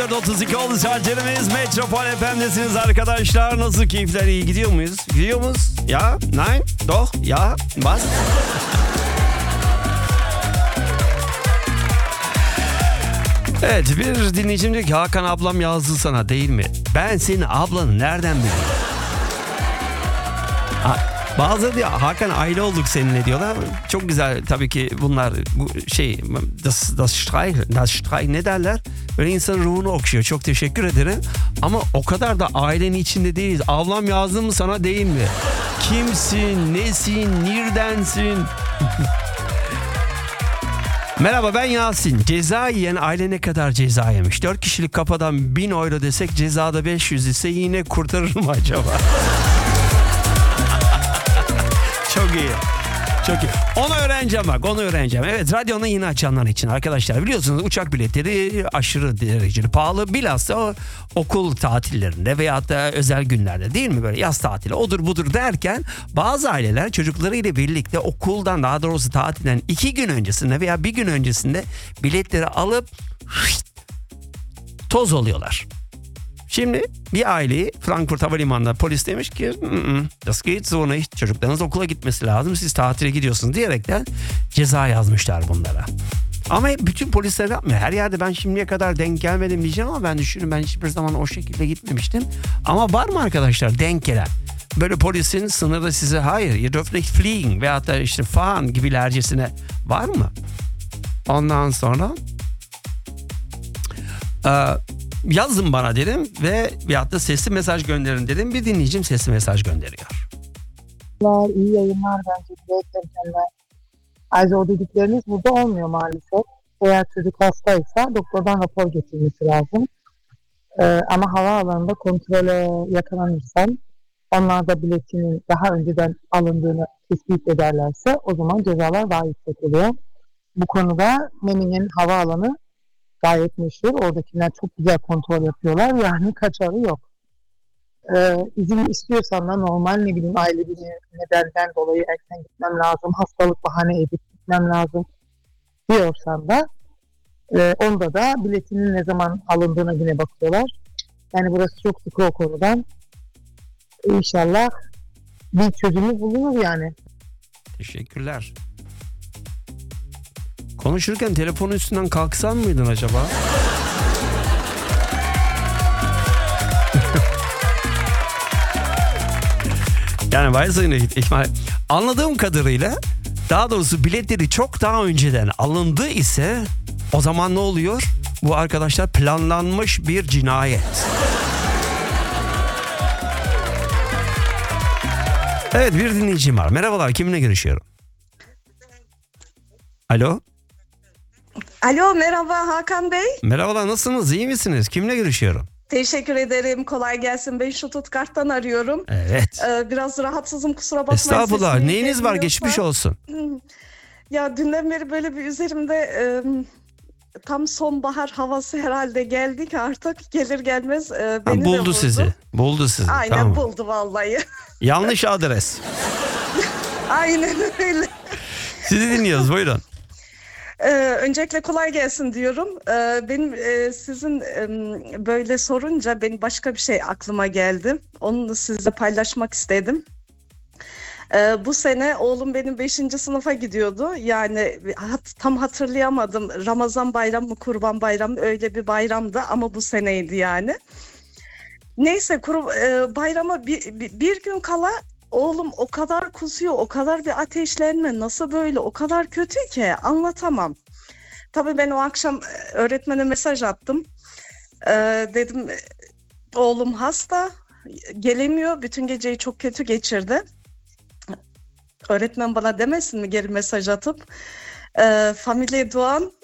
14.32 oldu saatlerimiz. Metropol FM'desiniz arkadaşlar. Nasıl, keyifler iyi, gidiyor muyuz? Gidiyor muyuz? Ya, nein, doch, ya, was? Evet, bir dinleyicim diyor ki Hakan ablam yazdı sana değil mi? Ben senin ablanı nereden biliyorum? Bazıları diyor Hakan aile olduk seninle diyorlar. Çok güzel tabii ki bunlar, bu şey das Streich ne derler? Böyle insanın ruhunu okşuyor. Çok teşekkür ederim. Ama o kadar da ailenin içinde değiliz. Ablam yazdı mı sana değil mi? Kimsin? Nesin? Neredensin? Merhaba, ben Yasin. Ceza yiyen aile ne kadar ceza yemiş? 4 kişilik kafadan 1000 euro desek cezada 500 ise yine kurtarır mı acaba? Çok iyi. Çok iyi. Onu öğreneceğim bak, onu öğreneceğim. Evet, radyonu yeni açanlar için arkadaşlar, biliyorsunuz uçak biletleri aşırı dereceli pahalı. Bilhassa o okul tatillerinde veyahut da özel günlerde, değil mi, böyle yaz tatili odur budur derken bazı aileler çocuklarıyla birlikte okuldan, daha doğrusu tatilden 2 gün öncesinde veya 1 gün öncesinde biletleri alıp toz oluyorlar. Şimdi bir aileyi Frankfurt Havalimanı'nda polis demiş ki das geht so nicht. Çocuklarınız okula gitmesi lazım, siz tatile gidiyorsunuz diyerekten ceza yazmışlar bunlara. Ama bütün polisler yapmıyor. Her yerde ben şimdiye kadar denk gelmedim diyeceğim ama ben düşünüyorum, ben hiçbir zaman o şekilde gitmemiştim. Ama var mı arkadaşlar denk gelen? Böyle polisin sınırda size hayır, ihr dürft nicht fliegen veyahut da işte fahren gibilercesine var mı? Ondan sonra yazın bana dedim ve veyahut da sesli mesaj gönderin dedim. Bir dinleyicim sesli mesaj gönderiyor. İyi yayınlar bence. Ayrıca o dedikleriniz burada olmuyor maalesef. Eğer çocuk hastaysa doktordan rapor getirmesi lazım. Ama havaalanında kontrole yakalanırsan, onlar da biletinin daha önceden alındığını tespit ederlerse o zaman cezalar daha yüksek oluyor. Bu konuda Memmingen havaalanı gayet meşhur. Oradakiler çok güzel kontrol yapıyorlar. Yani kaçarı yok. İzin istiyorsan da normal aile bir nedenden dolayı erken gitmem lazım, hastalık bahane edip gitmem lazım diyorsan da onda da biletinin ne zaman alındığına yine bakıyorlar. Yani burası çok sık o konudan. İnşallah bir çözümü bulunur yani. Teşekkürler. Konuşurken telefonun üstünden kalksan mıydın acaba? Yani varsa yine ihtimal. Anladığım kadarıyla, daha doğrusu biletleri çok daha önceden alındı ise o zaman ne oluyor? Bu arkadaşlar planlanmış bir cinayet. Evet, bir dinleyicim var. Merhabalar, kiminle görüşüyorum? Alo? Alo, merhaba Hakan Bey. Merhabalar, nasılsınız? İyi misiniz? Kimle görüşüyorum? Teşekkür ederim. Kolay gelsin. Ben Stuttgart'tan arıyorum. Evet. Biraz rahatsızım, kusura bakmayın. Estağfurullah. Neyiniz var? Geçmiş olsun. Ya dünden beri böyle bir üzerimde tam sonbahar havası herhalde geldik artık. Gelir gelmez beni buldu de vurdu. sizi. Buldu sizi. Aynen, tamam. Buldu vallahi. Yanlış adres. Aynen öyle. Sizi dinliyoruz. Buyurun. Öncelikle kolay gelsin diyorum. Benim sizin böyle sorunca benim başka bir şey aklıma geldi. Onu da sizinle paylaşmak istedim. Bu sene oğlum benim 5. sınıfa gidiyordu. Yani tam hatırlayamadım. Ramazan bayramı mı, Kurban bayramı, öyle bir bayramdı ama bu seneydi yani. Neyse bayrama bir gün kala oğlum o kadar kusuyor, o kadar bir ateşlenme, nasıl böyle, o kadar kötü ki anlatamam. Tabii ben o akşam öğretmene mesaj attım. Dedim oğlum hasta, gelemiyor, bütün geceyi çok kötü geçirdi. Öğretmen bana demesin mi geri mesaj atıp Familya Doğan,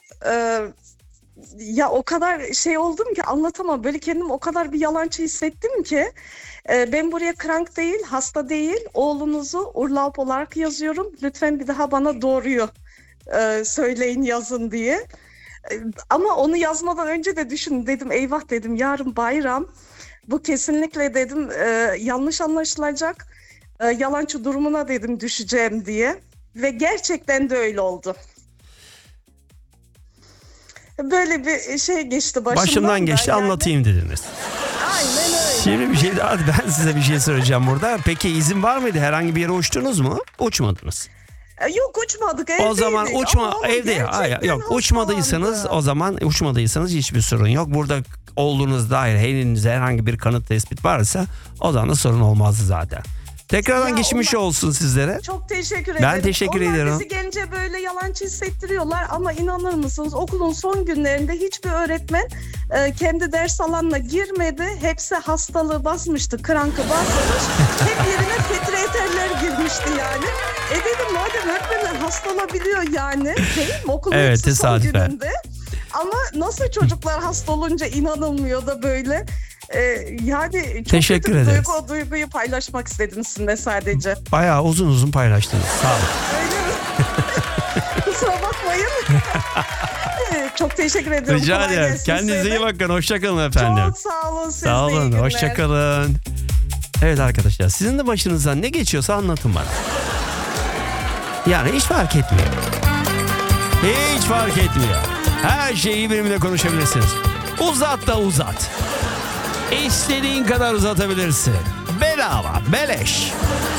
ya o kadar şey oldum ki anlatamam. Böyle kendimi o kadar bir yalancı hissettim ki ben buraya krank değil, hasta değil, oğlunuzu Urlaub olarak yazıyorum. Lütfen bir daha bana doğruyu söyleyin, yazın diye. Ama onu yazmadan önce de düşündüm, dedim eyvah dedim, yarın bayram. Bu kesinlikle dedim yanlış anlaşılacak, yalancı durumuna dedim düşeceğim diye. Ve gerçekten de öyle oldu. Böyle bir şey geçti başımdan. Başımdan geçti, yani. anlatayım dediniz. Aynen öyle. Şimdi bir şey daha, ben size bir şey söyleyeceğim burada. Peki izin var mıydı? Herhangi bir yere uçtunuz mu? Uçmadınız. Yok uçmadık, evdeydik. O zaman uçma Ama evde ya. gerçekten Yok, uçmadıysanız hastalandı. o zaman uçmadıysanız hiçbir sorun yok. Burada olduğunuz dair elinizde herhangi bir kanıt tespit varsa o zaman da sorun olmazdı zaten. Tekrardan Ya geçmiş olsun sizlere. Çok teşekkür ederim. Ben teşekkür Onlar ederim. bizi gelince böyle yalancı hissettiriyorlar ama inanır mısınız okulun son günlerinde hiçbir öğretmen kendi ders alanına girmedi. Hepsi hastalığı basmıştı, krankı basmış. Hep yerine petreterler girmişti yani. Dedim madem öğretmenler hastalanabiliyor yani. Değil mi? Okulun Evet, hepsi son tesadüfen. gününde. Ama nasıl çocuklar hasta olunca inanılmıyor da böyle. Yani çok Teşekkür kötü bir ederiz. duygu, o duyguyu paylaşmak istedim sizinle sadece. Bayağı uzun uzun paylaştınız. Sağ olun. Öyle mi? Kusura bakmayın. Çok teşekkür ediyorum. Rica Kolay ederim. gelsin Kendinize size de. iyi bakın. Hoşçakalın efendim. Çok sağ olun. Siz Sağ de iyi olun. günler. Hoşçakalın. Evet arkadaşlar, sizin de başınızdan ne geçiyorsa anlatın bana. Yani hiç fark etmiyor. Hiç fark etmiyor. Her şeyi benimle konuşabilirsiniz. Uzat da uzat. İstediğin kadar uzatabilirsin. Bedava, beleş.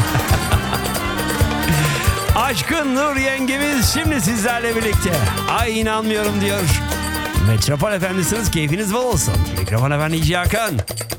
Aşkın Nur yengemiz şimdi sizlerle birlikte. Ay inanmıyorum diyor. Metropol Efendisiniz, keyfiniz bol olsun. Mikrofon efendi İci Hakan.